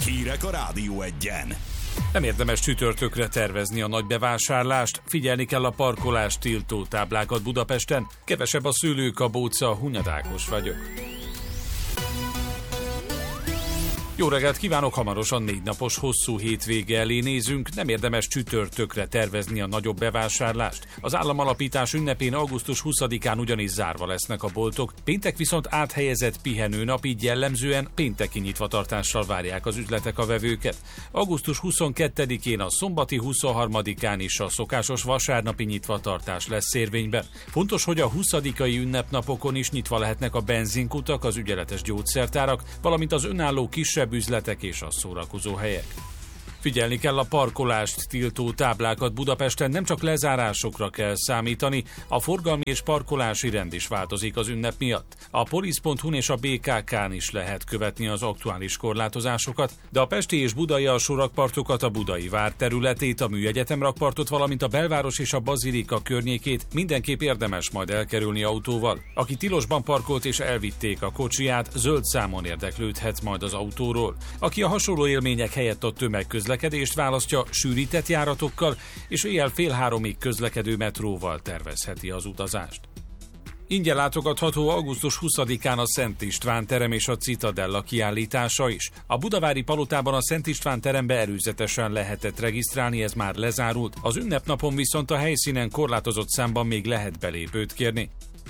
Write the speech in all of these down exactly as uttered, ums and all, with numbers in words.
Hírek a Rádió Egyen. Nem érdemes csütörtökre tervezni a nagy bevásárlást, figyelni kell a parkolás tiltó táblákat Budapesten, kevesebb a szőlőkabóca, Hunyad vagyok. Jó reggelt kívánok, hamarosan négy napos hosszú hétvége elé nézünk, nem érdemes csütörtökre tervezni a nagyobb bevásárlást. Az államalapítás ünnepén augusztus huszadikán ugyanis zárva lesznek a boltok, péntek viszont áthelyezett pihenőnap, így jellemzően pénteki nyitvatartással várják az üzletek a vevőket. augusztus huszonkettedikén, a szombati huszonharmadikán is a szokásos vasárnapi nyitvatartás lesz érvényben. Fontos, hogy a huszadikai ünnepnapokon is nyitva lehetnek a benzinkutak, az ügyeletes gyógyszertárak, valamint az önálló kisebb üzletek és a szórakozó helyek. Figyelni kell a parkolást tiltó táblákat Budapesten, nem csak lezárásokra kell számítani, a forgalmi és parkolási rend is változik az ünnep miatt. A polisz pont hu-n és a bé ká ká-n is lehet követni az aktuális korlátozásokat, de a pesti és budai alsórakpartokat, a Budai Vár területét, a Műegyetem rakpartot, valamint a belváros és a Bazilika környékét mindenképp érdemes majd elkerülni autóval. Aki tilosban parkolt és elvitték a kocsiját, zöld számon érdeklődhet majd az autóról. Aki a hasonló élmények helyett a tömegközlekedést választja, sűrített járatokkal és éjjel fél háromig közlekedő metróval tervezheti az utazást. Ingyen látogatható augusztus huszadikán a Szent István terem és a Citadella kiállítása is. A budavári palotában a Szent István terembe előzetesen lehetett regisztrálni, ez már lezárult. Az ünnepnapon viszont a helyszínen korlátozott számban még lehet belépőt kérni.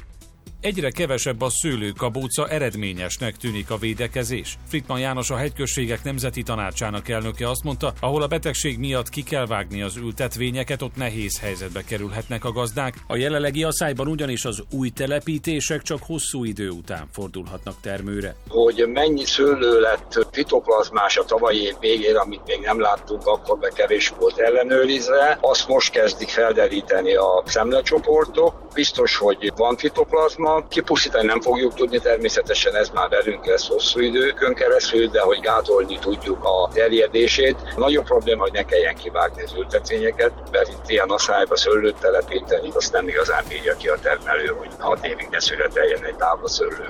Egyre kevesebb a szőlőkabóca, eredményesnek tűnik a védekezés. Frittmann János, a Hegyközségek Nemzeti Tanácsának elnöke azt mondta, ahol a betegség miatt ki kell vágni az ültetvényeket, ott nehéz helyzetbe kerülhetnek a gazdák. A jelenlegi aszályban ugyanis az új telepítések csak hosszú idő után fordulhatnak termőre. Hogy mennyi szőlő lett fitoplazmás a tavalyi év végére, amit még nem láttunk, akkor be kevés volt ellenőrizve. Azt most kezdik felderíteni a szemlecsoportok. Biztos, hogy van fitoplazma. Kipusztítani nem fogjuk tudni, természetesen ez már velünk lesz hosszú időkön keresztül, de hogy gátolni tudjuk a terjedését. A nagyobb probléma, hogy ne kelljen kivágni az ültetvényeket, mert itt ilyen aszályba szőlőt telepíteni, azt nem igazán bírja ki a termelő, hogy hat évig ne születeljen egy tábla szőlő.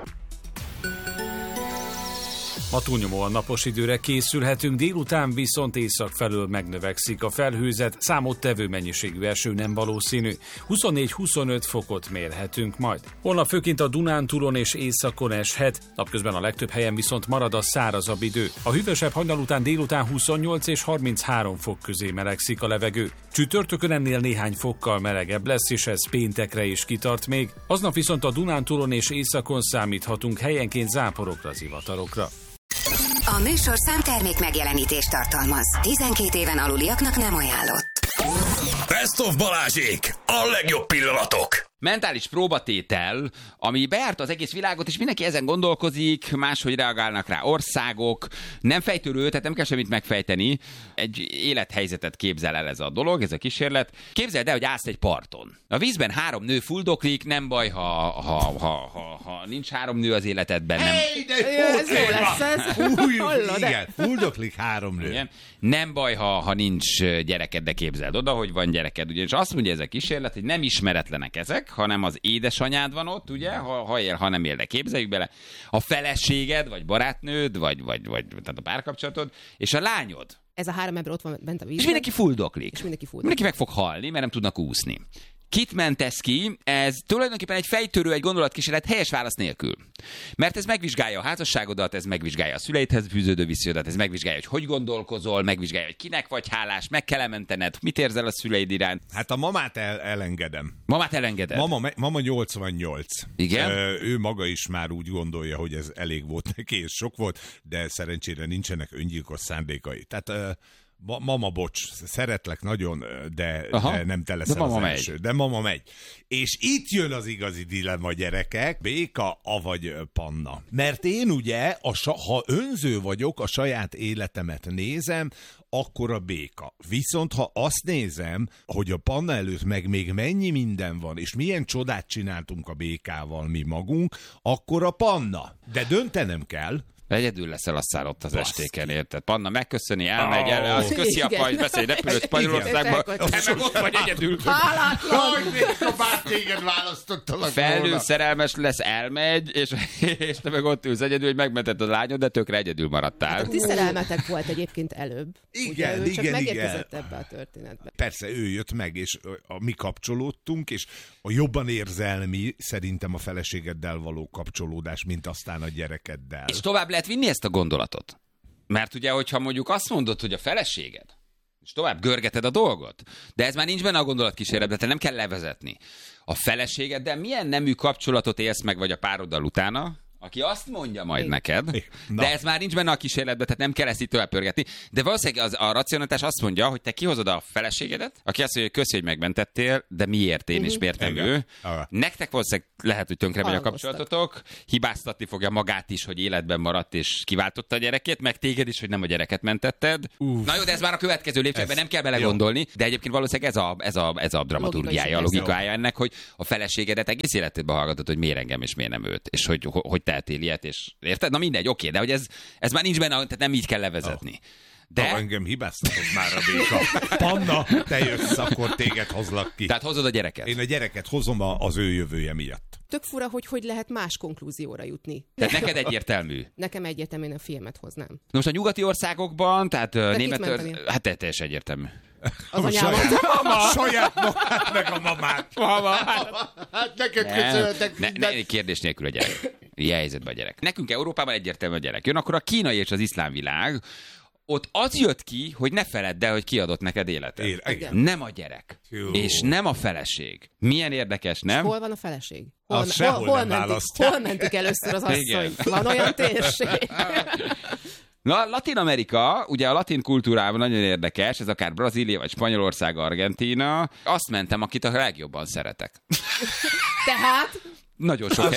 Ma túlnyomóan napos időre készülhetünk, délután viszont észak felől megnövekszik a felhőzet, számottevő mennyiségű eső nem valószínű. huszonnégy-huszonöt fokot mérhetünk majd. Holnap főként a Dunántúlon és északon eshet, napközben a legtöbb helyen viszont marad a szárazabb idő. A hűvösebb hajnal után délután huszonnyolc és harminchárom fok közé melegszik a levegő. Csütörtökön ennél néhány fokkal melegebb lesz, és ez péntekre is kitart még. Aznap viszont a Dunántúlon és északon számíthatunk helyenként záporokra, zivatarokra. A műsor számtermék megjelenítést tartalmaz. tizenkét éven aluliaknak nem ajánlott. Best of Balázsék! A legjobb pillanatok! Mentális próbatétel, ami bejárta az egész világot, és mindenki ezen gondolkozik, máshogy reagálnak rá országok, nem fejtörő, tehát nem kell semmit megfejteni. Egy élethelyzetet képzel el ez a dolog, ez a kísérlet. Képzeld el, hogy állsz egy parton. A vízben három nő fuldoklik, nem baj, ha, ha, ha, ha, ha nincs három nő az életedben. Nem. Hey, de ez jó lesz ez. Új, igen, fuldoklik három nő. Igen. Nem baj, ha, ha nincs gyereked, de képzeld oda, hogy van gyereked. Ugyanis azt mondja ez a kísérlet, hogy nem ismeretlenek ezek, hanem az édesanyád van ott, ugye, ha, ha él, ha nem él, de képzeljük bele, a feleséged, vagy barátnőd, vagy, vagy, vagy tehát a párkapcsolatod, és a lányod. Ez a három ember ott van bent a vízben. És mindenki fuldoklik. És mindenki fuldoklik. Mindenki meg fog halni, mert nem tudnak úszni. Kit mentesz ki? Ez tulajdonképpen egy fejtörő, egy gondolatkísérlet helyes válasz nélkül. Mert ez megvizsgálja a házasságodat, ez megvizsgálja a szüleidhez fűződő viszonyodat, ez megvizsgálja, hogy hogy gondolkozol, megvizsgálja, hogy kinek vagy hálás, meg kell mentened, mit érzel a szüleid iránt. Hát a mamát el- elengedem. Mamát elengeded? Mama, mama nyolcvannyolc. Igen? Ö, ő maga is már úgy gondolja, hogy ez elég volt neki, és sok volt, de szerencsére nincsenek öngyilkos szándékai. Tehát... Ö, Ma, mama, bocs, szeretlek nagyon, de, de nem te leszel az első. Megy. De mama megy. És itt jön az igazi dilemma, gyerekek, béka, avagy panna. Mert én ugye, a, ha önző vagyok, a saját életemet nézem, akkor a béka. Viszont ha azt nézem, hogy a panna előtt meg még mennyi minden van, és milyen csodát csináltunk a békával mi magunk, akkor a panna. De döntenem kell, Egyedül leszel aztán ott az Baszki. estéken, érted? Panna megköszöni, elmegy, el, az köszi apa, és beszélj repülőt Spanyolországba, te meg ott vagy egyedül. Hálátlan! Ha bár téged választottalak Felnő szerelmes lesz, elmegy, és, és te meg ott ülsz egyedül, hogy megmented a lányod, de tökre egyedül maradtál. Hát a ti szerelmetek volt egyébként előbb. Igen, ugye, ő igen, csak igen. megérkezett ebbe a történetbe. Persze, ő jött meg, és a, mi kapcsolódtunk, és a jobban érzelmi szerintem a feleségeddel való kapcsolódás, mint aztán a gyerekeddel. És tovább lehet vinni ezt a gondolatot? Mert ugye, hogyha mondjuk azt mondod, hogy a feleséged, és tovább görgeted a dolgot, de ez már nincs benne a gondolatkísérletben, te nem kell levezetni. A feleségeddel milyen nemű kapcsolatot élsz meg, vagy a pároddal utána, aki azt mondja majd é. neked, Na. de ez már nincs benne a kísérletben, tehát nem kell ezt itt tovább pörgetni. De valószínűleg az, a racionalitás azt mondja, hogy te kihozod a feleségedet, aki azt mondja, hogy köszi, hogy megmentettél, de miért én, uh-huh. és miért nem ő. Uh-huh. Nektek valószínűleg lehet, hogy tönkre megy a kapcsolatotok, hibáztatni fogja magát is, hogy életben maradt és kiváltotta a gyerekét, meg téged is, hogy nem a gyereket mentetted. Uh. Na jó, de ez már a következő lépcsőben, nem kell belegondolni, jó. de egyébként valószínűleg ez a, ez a, ez a dramaturgiája, a logikája ennek, hogy a feleségedet egész életedben hallgatod, hogy miért engem és miért nem őt, és hogy, hogy teltél ilyet, és érted? Na mindegy, oké, de hogy ez, ez már nincs benne, tehát nem így kell levezetni. Oh. De... Ha engem hibáztatott már a béka. Panna, te jössz, akkor téged hozlak ki. Tehát hozod a gyereket? Én a gyereket hozom a, az ő jövője miatt. Tök fura, hogy hogy lehet más konklúzióra jutni. Tehát neked egyértelmű? Nekem egyértelmű, én a filmet hoznám. Na most a nyugati országokban, tehát Németország, hát teljesen egyértelmű. Az anyámat. A saját magát, meg a mamát. Mama. Hát neked köszönhetek ne, ne, kérdés nélkül a gyerek. Ilyen helyzetben a gyerek. Nekünk Európában egyértelmű a gyerek. Jön akkor a kínai és az iszlám világ. Ott az jött ki, hogy ne feledd el, hogy kiadott neked életet. É, nem a gyerek. Jó. És nem a feleség. Milyen érdekes, nem? És hol van a feleség? Hol, az hol, hol, hol, nem mentik, hol mentik először az asszony? Van olyan térség? Na, Latin Amerika, ugye a latin kultúrában nagyon érdekes, ez akár Brazília, vagy Spanyolország, Argentína. Azt mentem, akit a legjobban szeretek. Tehát? Nagyon sok.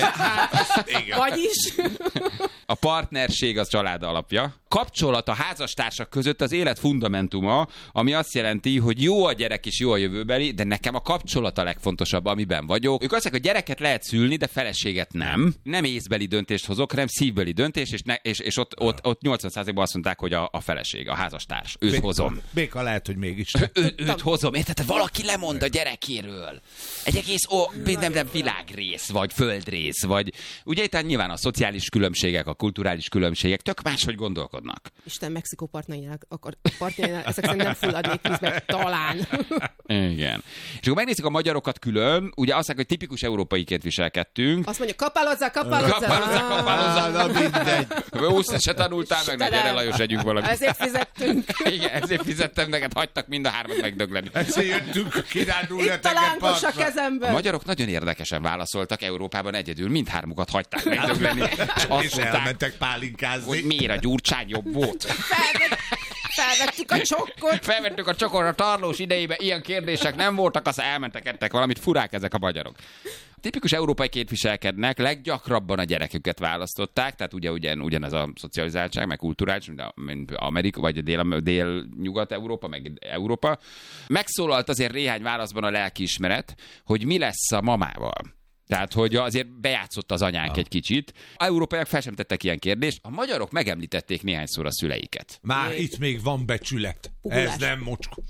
Vagyis? A partnerség az család alapja. Kapcsolat a házastársak között az élet fundamentuma, ami azt jelenti, hogy jó a gyerek és jó a jövőbeli, de nekem a kapcsolat a legfontosabb, amiben vagyok. Ők azt mondják, hogy gyereket lehet szülni, de feleséget nem. Nem észbeli döntést hozok, hanem szívbeli döntés, és, ne, és, és ott, ott, ott nyolcvan százalékban azt mondták, hogy a, a feleség, a házastárs. Őt Béka, hozom. Béka lehet, hogy mégis. Ő, őt hozom. Érted? Valaki lemond a gyerekéről. Egy egész ó, nem, nem világrész, vagy földrész, vagy ugye itt nyilván a szociális különbségek, a kulturális különbségek tök máshogy gondolkodnak. Isten, Mexikó partnerjének, partnerjének ezek szerint nem fulladnék vízbe, talán. Igen. És akkor megnézzük a magyarokat külön, ugye azt mondják, hogy tipikus európaiként viselkedtünk. Azt mondja, kapálozzá, kapálozzá. Kapálozzá, kapálozzá. Na mindegy. Össze se tanultál meg, ne gyere Lajos, együnk valamit. Ezért fizettünk. Igen, ezért fizettem neked, hagytak mind a hármat megdögleni. Ezért jöttünk kirándulni a tengerpartra. Itt a kezemben. A magyarok nagyon érdekesen válaszoltak, Európában egyedül mindhármukat hagyták megdögleni. És azt elmentek pálinkázni. Hogy miért a Gyurcsány jobb volt. Felvett, felvettük a csokkot. Felvettük a csokkot a Tarlós idejében, ilyen kérdések nem voltak, aztán elmentek, ettek valamit, furák ezek a magyarok. Tipikus európai képviselkednek, leggyakrabban a gyereküket választották, tehát ugye ugyan, ugyanez a szocializáltság, meg kulturális, mint, a, mint Amerika, vagy a dél, dél-nyugat-európa, meg Európa. Megszólalt azért néhány válaszban a lelkiismeret, hogy mi lesz a mamával. Tehát, hogy azért bejátszott az anyánk ah. egy kicsit. A európaiak fel sem tettek ilyen kérdést. A magyarok megemlítették néhányszor a szüleiket. Már itt még van becsület. Pugulás. Ez nem mocskos.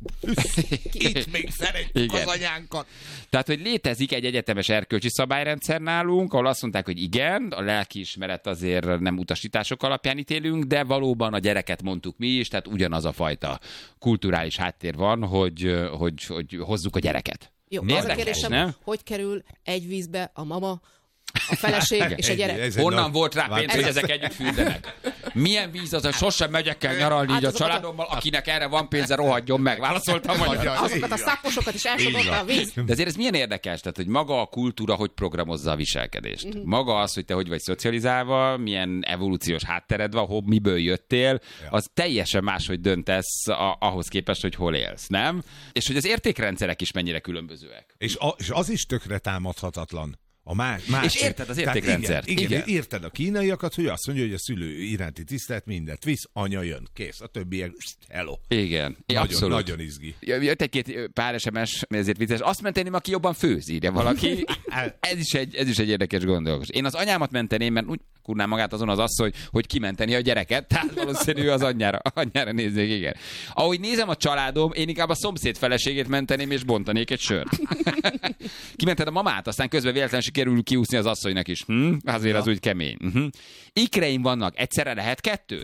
Itt még szeretjük igen. az anyánkat. Tehát, hogy létezik egy egyetemes erkölcsi szabályrendszer nálunk, ahol azt mondták, hogy igen, a lelkiismeret azért nem utasítások alapján ítélünk, de valóban a gyereket mondtuk mi is, tehát ugyanaz a fajta kulturális háttér van, hogy, hogy, hogy hozzuk a gyereket. Jó, az a kérdésem, nem? Hogy kerül egy vízbe a mama, a feleség és a gyerek? Honnan volt rá pénz, hogy ezek együtt fürdenek? Milyen víz az, hogy sosem megyek el nyaralni így a családommal, akinek erre van pénze, rohadjon meg. Válaszoltam magyar. Azokat a szapposokat is elsodotta a víz. De azért ez milyen érdekes, tehát, hogy maga a kultúra hogy programozza a viselkedést. Uh-huh. Maga az, hogy te hogy vagy szocializálva, milyen evolúciós háttered van, hol, miből jöttél, az teljesen máshogy döntesz a, ahhoz képest, hogy hol élsz, nem? És hogy az értékrendszerek is mennyire különbözőek. És, a, és az is tökre támadhatatlan. A más, más és érted az értékrendszert. Igen, igen, igen, érted a kínaiakat, hogy azt mondja, hogy a szülő iránti tisztelet mindent visz, anya jön, kész. A többiek, hello. Igen, nagyon, abszolút. Nagyon izgi. Jött egy-két pár es em es, ezért vicces. Azt menteném, aki jobban főz, írja valaki. ez, is egy, ez is egy érdekes gondolkodás. Én az anyámat menteném, mert úgy kurná magát azon az asszony, hogy kimenteni a gyereket, tehát valószínű az anyjára, anyjára nézzék, igen. Ahogy nézem a családom, én inkább a szomszéd feleségét menteném, és bontanék egy sört. Kimented a mamát, aztán közben véletlenül sikerül kiúszni az asszonynak is. Hm? Azért ja. Az úgy kemény. Uh-huh. Ikreim vannak, egyszerre lehet kettőt?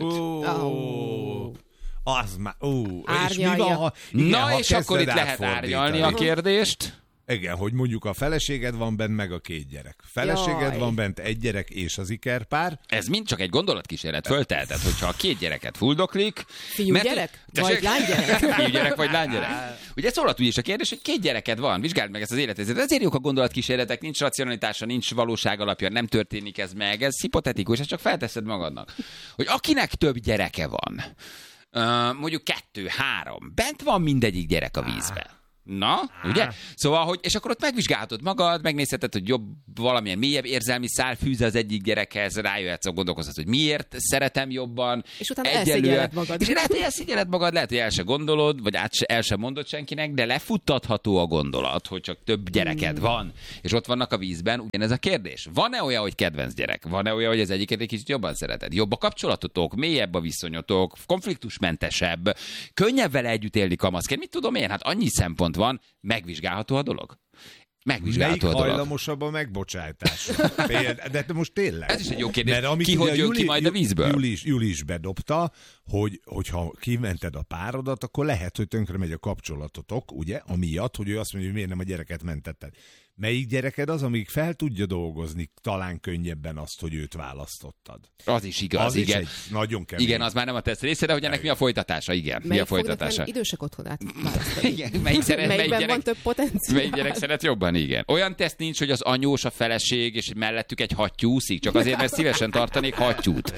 Oh. Az már, ó. És mi Árnyalja. van, ha, igen, Na, ha és akkor itt lehet átfordítani. árnyalni a kérdést. Igen, hogy mondjuk a feleséged van bent, meg a két gyerek. Feleséged Jaj. van bent, egy gyerek és az ikerpár. Ez mind csak egy gondolatkísérlet, föltelted, hogyha a két gyereket fuldoklik. Fiúgyerek? Vagy lánygyerek? Fiúgyerek vagy lánygyerek. Ugye szólhat úgy is a kérdés, hogy két gyereked van, vizsgáld meg ezt az életet. Ezért jók a gondolatkísérletek, nincs racionalitása, nincs valóság alapja, nem történik ez meg, ez hipotetikus, ezt csak felteszed magadnak. Hogy akinek több gyereke van, mondjuk kettő, három, bent van mindegyik gyerek a vízbe. Na, ugye? Szóval, hogy, és akkor ott megvizsgálhatod magad, megnézheted, hogy jobb valamilyen mélyebb érzelmi szál fűz az egyik gyerekhez, rájöhetsz, gondolkozhatsz, hogy miért szeretem jobban. És utána elszégyelled magad. És lehet, hogy elszégyelled magad, lehet, hogy el se gondolod, vagy át se, el sem mondod senkinek, de lefuttatható a gondolat, hogy csak több gyereked van, és ott vannak a vízben. Ugyanez a kérdés. Van-e olyan, hogy kedvenc gyerek? Van-e olyan, hogy az egyiket egy kicsit jobban szereted? Jobb a kapcsolatotok, mélyebb a viszonyotok, konfliktusmentesebb, könnyebb vele együtt élni kamaszként? Mit tudom én? Hát annyi szempont van, megvizsgálható a dolog. Megvizsgálható Melyik a dolog. hajlamosabb a megbocsátásra? De most tényleg. Ez is egy jó kérdés. Mert amit ki hogy jön Juli, ki majd a vízből? Juli is, Juli is bedobta, hogy, hogyha kimented a párodat, akkor lehet, hogy tönkre megy a kapcsolatotok, ugye? Amiatt, hogy ő azt mondja, hogy miért nem a gyereket mentetted. Melyik gyereked az, amíg fel tudja dolgozni talán könnyebben azt, hogy őt választottad? Az is igaz, az igen. Is egy nagyon kemény. Igen, az már nem a teszt része, de hogy ennek mi a folytatása? Igen, mi a folytatása? Idősek otthonát választani. Igen, melyik szeret, melyik Melyikben gyerek, van több potenciál? Melyik gyerek szeret jobban? Igen. Olyan teszt nincs, hogy az anyós, a feleség, és mellettük egy hattyú úszik, csak azért, mert szívesen tartanék hattyút.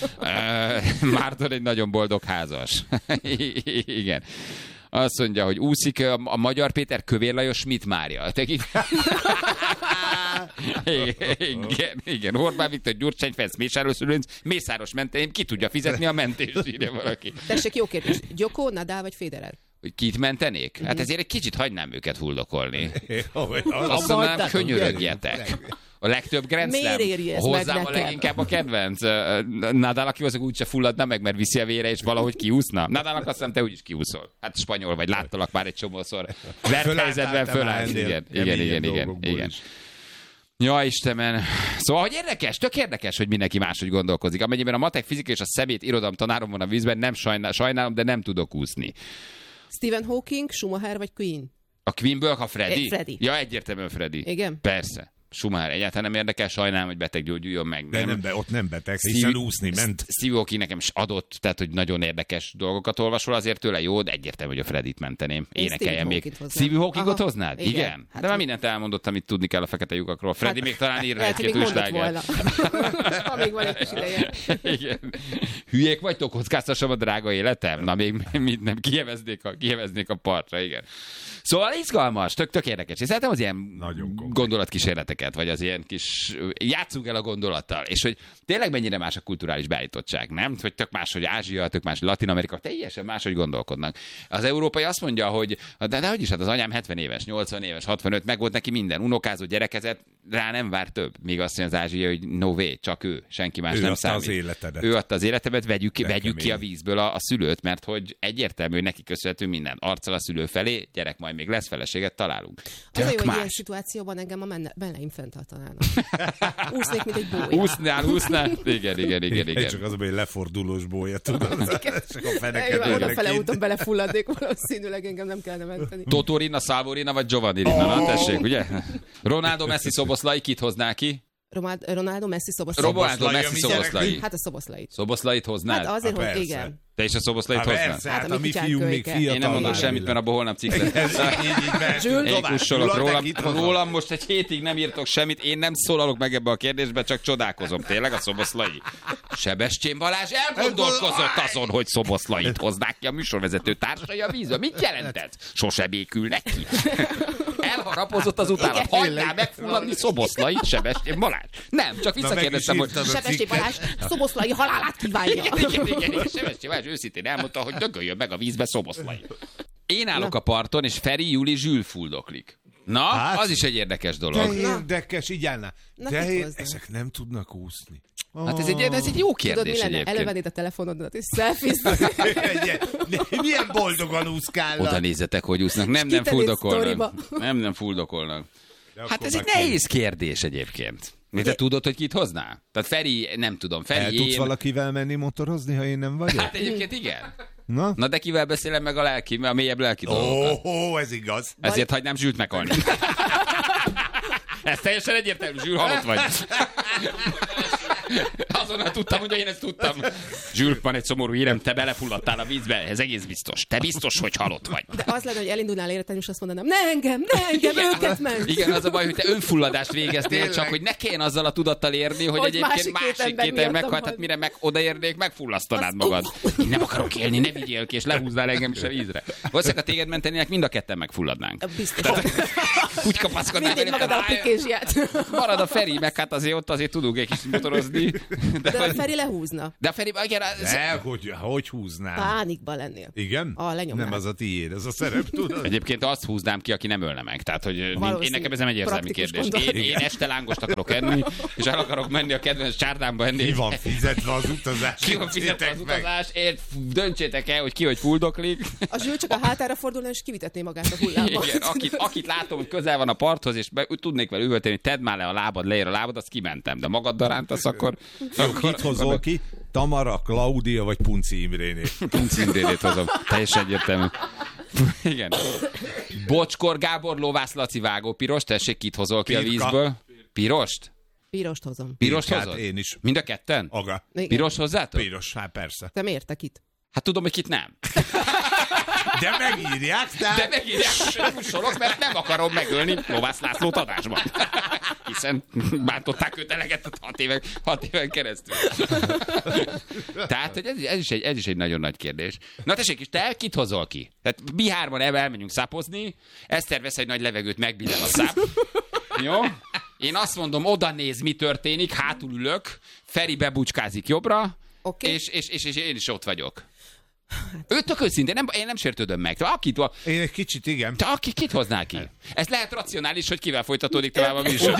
Márton egy nagyon boldog házas. Igen. Azt mondja, hogy úszik a, a Magyar Péter, Kövér Lajos, Schmidt Mária. igen, igen. Orbán Viktor, Gyurcsány Ferenc, Mészáros Lőrinc, Mészáros mentén, ki tudja fizetni a mentést, írja valaki. Tessék, jó kérdés. Gyoko, Nadal vagy Federer? Hogy kit mentenék? Hát ezért egy kicsit hagynám őket fuldokolni. Azt Abba mondanám, könyörögjetek. A legtöbb Grand Slam. Hozzám a leginkább a kedvenc. Nadal, aki azok úgyse fulladna meg, mert viszi a vére, és valahogy kiúszna. Nadalnak azt hiszem, te úgyis kiúszol. Hát spanyol vagy, láttalak már egy csomószor. Verthelyzetben fölállsz. Igen, igen, igen, igen, igen. Ja, Istenem. Szóval, hogy érdekes, tök érdekes, hogy mindenki máshogy gondolkozik. Amennyiben a matek, fizika és a szemét irodalom tanárom van a vízben, nem sajnál, sajnálom, de nem tudok úszni. Stephen Hawking, Schumacher vagy Queen? A Queenből, a Freddy? Freddy. Ja, egyértelműen Freddy. Igen? Persze. Schumacher egyáltalán nem érdekel, sajnálom, hogy beteg gyógyuljon meg. De nem, de ott nem beteg, hiszen úszni ment. Steve Hawking nekem is adott, tehát hogy nagyon érdekes dolgokat olvasol azért tőle, jó, de egyértelmű, hogy a Freddit menteném. Énekeljen még. Steve Hawkingot hoznád? Igen. Igen. Hát de már mindent elmondott, amit tudni kell a fekete lyukakról. Freddy hát, még talán ír egy-két újságot. Ha még van egy kis ideje. Igen. Hülyék vagytok, kockáztassam a drága életem? Na még mit nem, kijeveznék a, kijeveznék a partra, igen. Szóval izgalmas, tök, tök érdekes. És szeretem az ilyen gondolatkísérleteket, vagy az ilyen kis... Játsszunk el a gondolattal. És hogy tényleg mennyire más a kulturális beállítottság, nem? Hogy tök más, hogy Ázsia, tök más, Latin Amerika, teljesen máshogy gondolkodnak. Az európai azt mondja, hogy de, de hogy is, hát az anyám hetven éves, nyolcvan éves, hatvanöt, meg volt neki minden, unokázó gyerekezet, rá nem vár több. Míg azt mondja az ázsiai, hogy no way, csak ő, senki más ő nem adta számít. Az életedet. Ő adta az életedet, vegyük ki, vegyük ki a vízből a, a szülőt, mert hogy egyértelmű, hogy neki köszönhető minden. Arccal a szülő felé, gyerek majd még lesz, feleséget találunk. Az a jó, hogy ilyen szituációban engem a menneim fenntartanának. Úsznék, mint egy bója. Úsznál, úsznál. Igen, igen, igen, igen. Csak az, hogy lefordulós bója, tudod? Csak a feneket dőlnek ki. Odafele úton belefulladnék, valószínűleg engem nem kellene menteni. Totorina, Salvorina vagy Giovanni Rina, na tessék, ugye? Ronaldo, Messi, Szoboszlai, kit hozná ki? Ronaldo, Messi, Szoboszlai. Ronaldo, Messi, Szoboszlai. Hát a Szoboszlait. Szoboszlait hoznád? Hát azért, hogy igen. Te is a Szoboszlait hoznád? Persze, hát, hát a mi fiúk még fiatal. Én nem mondok semmit, mert abból holnap cikk lesz. Én kussolok rólam. Rólam most egy hétig nem írtok semmit, én nem szólalok meg ebbe a kérdésbe, csak csodálkozom. Tényleg a Szoboszlai? Sebestyén Balázs elgondolkozott azon, hogy Szoboszlait hoznák ki a műsorvezető társai a vízbe. Mit jelent ez? Sose békül neki. Elharapozott az utálat. Hagynál megfulladni Szoboszlai, Sebestyén Balázs. Nem, csak visszakérdeztem, hogy... Sebestyén Balázs Szoboszlai halálát kívánja. Igen, igen, igen, igen. Sebestyén Balázs őszintén elmondta, hogy dögöljön meg a vízbe Szoboszlai. Én állok a parton, és Feri, Juli, Zsül fuldoklik. Na, hát, az is egy érdekes dolog. De érdekes, így állná. De ezek nem tudnak úszni. Oh. Hát ez egy, ez egy jó kérdés. Tudod, mi lenne? Egyébként. Elővennéd a telefonodat, és selfie. Milyen boldogan úszkálnak. Oda nézzetek, hogy úsznak. Nem, nem fuldokolnak. Nem, nem fuldokolnak. Hát ez egy nehéz kérdés egyébként. Mi te tudod, hogy kit hoznál? Tehát Feri, nem tudom. Feri, El én... tudsz valakivel menni motorozni, ha én nem vagyok? Hát egyébként igen. Na? Na de kivel beszélem meg a lelki, a mélyebb lelki dolgokat? Ó, oh, ez igaz. Ezért Vagy... hagynám Zsült meghalni. Ez teljesen egyértelmű, Zsül, halott vagy. Azonnal tudtam, hogy én ezt tudtam. Zsül, van egy szomorú hírem, te belefulladtál a vízbe, ez egész biztos. Te biztos, hogy halott vagy. De az lenne, hogy elindulnál életen, és azt mondanám, ne engem, ne engem, igen, őket meg. Igen, az a baj, hogy te önfulladást végeznél, csak hogy ne kelljen azzal a tudattal érni, hogy, hogy egyébként másik két ember meghalt, hát mire meg odaérnék, megfullasztanád magad. Én nem akarok élni, ne vigyél ki, és lehúznál engem is a vízre. Valószínűleg a téged mentenének, mind a ketten megfulladnánk. Biztos. Úgy kapaszkodnál. Mindig magad a pikézsiát. Marad a Feri, meg hát azért ott azért tudunk egy kis motorozni. De, de a Feri lehúzna. De a Feri, igen, az... De, hogy, hogy húznám? Pánikban lennél. Igen? A lenyomnád. Nem az a tiéd, ez a szerep, tudod? Egyébként azt húznám ki, aki nem ölne meg. Tehát, hogy én nekem ez nem egy érzelmi kérdés. Én, én este lángost akarok enni, és el akarok menni a kedvenc csárdámba enni. Ki van fizetve az utazás? Ki van fizetve az utazás? Én döntsétek el, hogy ki hogy fuldoklik. A Zsül csak a hátára fordulna, és kivitetné magát a hullámba. Igen, akit, akit látom, hogy közel van a parthoz, és be, tudnék vele üvölteni, tedd már le a lábad, leér a lábad, azt kimentem. De magaddal rántasz, akkor... akkor kit hozol ki? Tamara, Klaudia vagy Punci Imrénét? Punci Imrénét hozom. Teljesen egyértelmű. Igen. Bocskor Gábor, Lovász Laci, Vágó Piros, tessék, kit hozol ki Pirka. A vízből? Pirost? Pirost hozom. Pirost Pirkát, hozod? Én is. Mind a ketten? Aga. Piros hozzátok? Piros, hát persze. Te miért te kit? Hát tudom, hogy kit nem. De megírják, tehát... De megírják, sorok, mert nem akarom megölni Lovász Lászlót adásban. Hiszen bántották őt eleget hat éven, hat éven keresztül. Tehát, hogy ez, ez, is egy, ez is egy nagyon nagy kérdés. Na tessék, és te kit hozol ki? Tehát mi hárman elmenjünk szápozni, Eszter vesz egy nagy levegőt, megbillen a száp. Jó? Én azt mondom, oda néz, mi történik, hátul ülök, Feri bebucskázik jobbra, okay. és, és, és, és én is ott vagyok. Hát. Ő tök őszintén, nem, én nem sértődöm meg. Te, akit, én egy kicsit, igen. Te aki, kit hoznál ki? Ez lehet racionális, hogy kivel folytatódik tovább a műsor.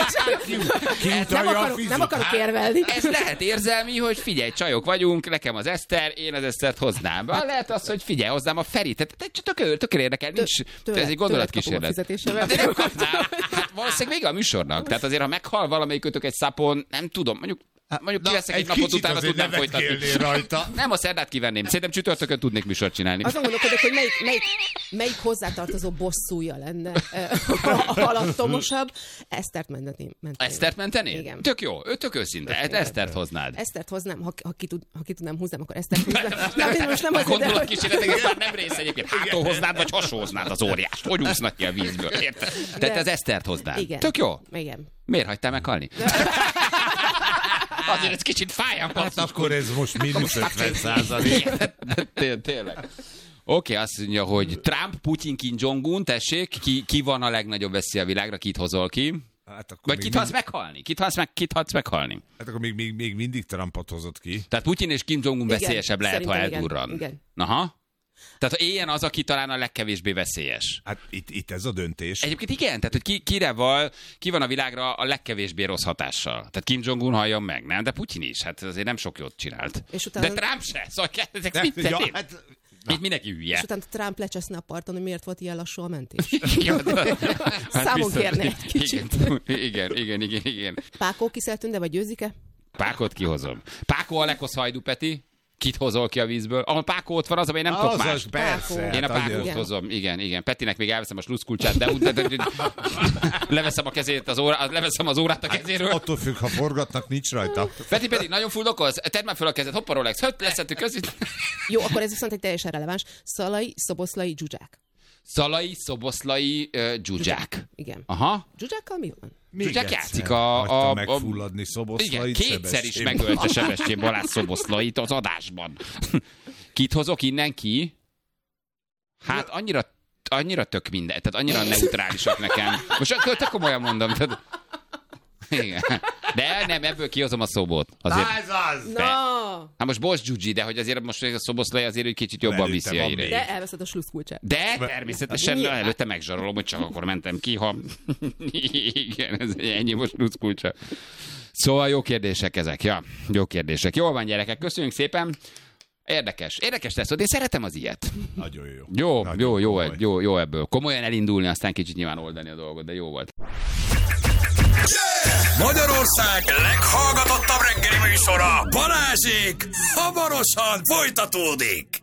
Nem akarok, nem akarok érvelni. Ez lehet érzelmi, hogy figyelj, csajok vagyunk, nekem az Eszter, én az Esztert hoznám. Lehet az, hogy figyelj, hozzám a Ferit. Tehát tök, tök érdekel, nincs. Ez egy gondolatkísérlet. De nem kapnál. Hát valószínűleg vége a műsornak. Tehát azért, ha meghal valamelyikötök egy szapon, nem tudom, mondjuk Mondjuk kiveszek egy, egy napot utána, tudnám folytatni. Rajta. Nem, a szerdát kivenném. Szerintem csütörtökön tudnék műsort csinálni. Azon gondolkodok, hogy melyik, melyik, melyik hozzátartozó bosszúja lenne a halattomosabb. Esztert menteném. Esztert mentenél? Igen. Tök jó, ő tök őszinte. Esztert hoznád. Esztert hoznám, ha, ha, ki, tud, ha ki tudnám húznám, akkor Esztert húznám. Nem, most nem azért, gondolat kísérletek, már nem rész egyébként. Hátul hoznád, vagy hasonloznád az óriást. Hogy úsznak ki a vízből, érted? Tehát az Esztert hoznád. Igen. Tök jó. Igen. Miért hagytál meghalni? Azért ez kicsit fáján. Hát akkor ez most mínusz ötven százalék. Tényleg. Oké, okay, azt mondja, hogy Trump, Putyin, Kim Jong-un, tessék, ki, ki van a legnagyobb veszély a világra, kit hozol ki? Hát vagy kit hasz mind... meghalni? Kit hasz, meg, kit hasz meghalni? Hát akkor még, még, még mindig Trumpot hozott ki. Tehát Putyin és Kim Jong-un veszélyesebb lehet, ha eldurran. Igen. Aha. Tehát éljen az, aki talán a legkevésbé veszélyes. Hát itt, itt ez a döntés. Egyébként igen, tehát hogy ki, kire val, ki van a világra a legkevésbé rossz hatással. Tehát Kim Jong-un halljon meg, nem? De Putyin is, hát azért nem sok jót csinált. És utána... De Trump se, szóval ezek de, mit ja, hát... Itt mindenki hülye. És utána Trump lecseszne a parton, hogy miért volt ilyen lassú a mentés. Számon kérne egy kicsit. Igen, igen, igen, igen. Pákó Kiszeltünde, vagy győzik-e? Pákot kihozom. Pákó Alekosz Hajdu Peti. Kit hozol ki a vízből? Ahol Pákó ott van, az, amely nem tudok más. Persze. Én a Pákót igen. hozom. Igen, igen. Petinek még elveszem a sluszkulcsát, de, de, de, de leveszem a kezét az órát, leveszem az órát a kezéről. Hát, attól függ, ha forgatnak, nincs rajta. Peti pedig nagyon fuldokoz. Tedd már fel a kezed. Hoppa Rolex. Höt, leszettük közít. Jó, akkor ez viszont egy teljesen releváns. Szalai, Szoboszlai, Zsuzsák. Szalai, Szoboszlai, uh, Zsuzsák. Igen. Aha. Zsuzsákkal mi van? Zsuzsák játszik a... a, a megfulladni Szoboszlait. Igen, kétszer is megölte Sebestyén Balázs Szoboszlait az adásban. Kit hozok innen ki? Hát annyira, annyira tök minden, tehát annyira neutrálisak nekem. Most akkor te komolyan mondom. Tehát... Igen. De nem, ebből kihozom a szobót. Azért... Na ez az! No. Hát most Boss Gyugyi, de hogy azért most a szoboszlai azért egy kicsit jobban viszi a híreit. De elveszed a sluszkulcsát. De természetesen nyilván. Előtte megzsarolom, hogy csak akkor mentem ki, ha... Igen, ez ennyi most sluszkulcsa. Szóval jó kérdések ezek, ja, jó kérdések. Jól van, gyerekek, köszönjük szépen. Érdekes, érdekes lesz, de én szeretem az ilyet. Nagyon jó. Jó, Nagyon jó, jó, jó, jó, jó ebből. Komolyan elindulni, aztán kicsit nyilván oldani a dolgot, de jó volt. Yeah! Magyarország leghallgatottabb reggeli műsora, Balázsék, hamarosan folytatódik.